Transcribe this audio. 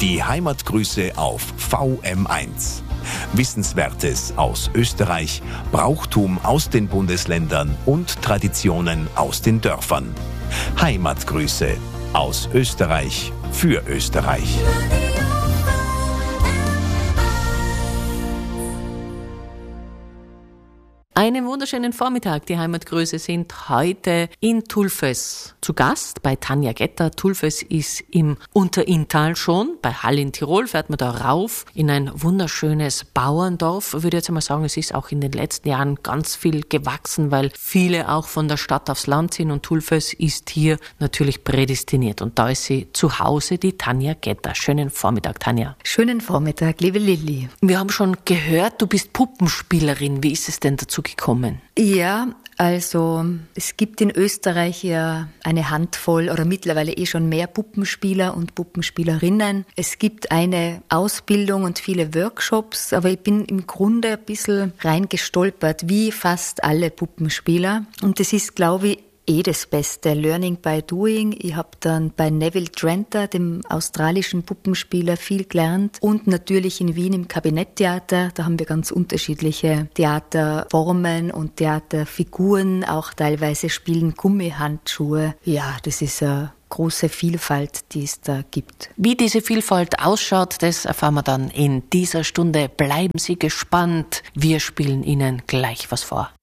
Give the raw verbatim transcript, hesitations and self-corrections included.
Die Heimatgrüße auf V M eins. Wissenswertes aus Österreich, Brauchtum aus den Bundesländern und Traditionen aus den Dörfern. Heimatgrüße aus Österreich für Österreich. Einen wunderschönen Vormittag. Die Heimatgrüße sind heute in Tulfes zu Gast bei Tanja Getter. Tulfes ist im Unterinntal schon. Bei Hall in Tirol fährt man da rauf in ein wunderschönes Bauerndorf. Ich würde jetzt einmal sagen, es ist auch in den letzten Jahren ganz viel gewachsen, weil viele auch von der Stadt aufs Land sind und Tulfes ist hier natürlich prädestiniert. Und da ist sie zu Hause, die Tanja Getter. Schönen Vormittag, Tanja. Schönen Vormittag, liebe Lilli. Wir haben schon gehört, du bist Puppenspielerin. Wie ist es denn dazu gekommen? Ja, also es gibt in Österreich ja eine Handvoll oder mittlerweile eh schon mehr Puppenspieler und Puppenspielerinnen. Es gibt eine Ausbildung und viele Workshops, aber ich bin im Grunde ein bisschen reingestolpert, wie fast alle Puppenspieler. Und das ist, glaube ich, eh das Beste. Learning by doing. Ich habe dann bei Neville Trenter, dem australischen Puppenspieler, viel gelernt. Und natürlich in Wien im Kabinetttheater. Da haben wir ganz unterschiedliche Theaterformen und Theaterfiguren. Auch teilweise spielen Gummihandschuhe. Ja, das ist eine große Vielfalt, die es da gibt. Wie diese Vielfalt ausschaut, das erfahren wir dann in dieser Stunde. Bleiben Sie gespannt. Wir spielen Ihnen gleich was vor.